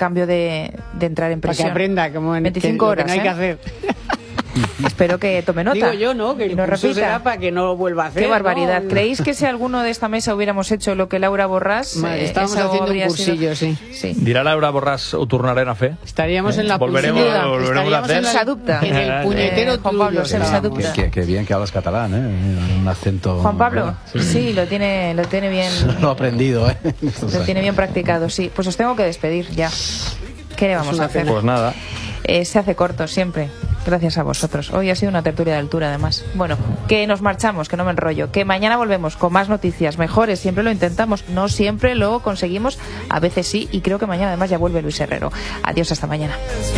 cambio de entrar en prisión. Para que aprenda, como en 25 horas, que no hay que hacer. Espero que tome nota. Digo yo, ¿no? Que el curso será para que no lo vuelva a hacer. Qué barbaridad. ¿no? ¿Creéis que si alguno de esta mesa hubiéramos hecho lo que Laura Borràs... Estábamos haciendo un cursillo, sí. Dirá Laura Borràs, ho tornarem a fer? Estaríamos en la volveremos a hacer. En el puñetero Juan Pablo, se adopta. Qué bien que hablas catalán, un acento... Juan Pablo, sí, lo tiene bien... Lo he aprendido, Lo tiene bien practicado, sí. Pues os tengo que despedir ya. ¿Qué le vamos a hacer? Pues nada. Se hace corto siempre, gracias a vosotros. Hoy ha sido una tertulia de altura, además. Bueno, que nos marchamos, que no me enrollo. Que mañana volvemos con más noticias mejores. Siempre lo intentamos, no siempre lo conseguimos. A veces sí, y creo que mañana además ya vuelve Luis Herrero. Adiós, hasta mañana.